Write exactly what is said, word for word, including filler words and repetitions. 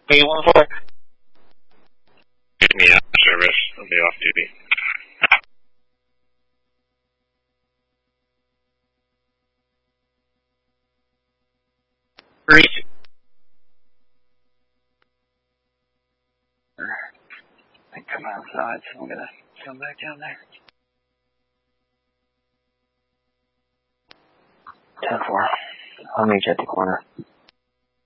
eight one four. Give me out of service. I'll be off duty. Reach. I come outside, so I'm gonna come back down there. ten four. I'll meet you at the corner.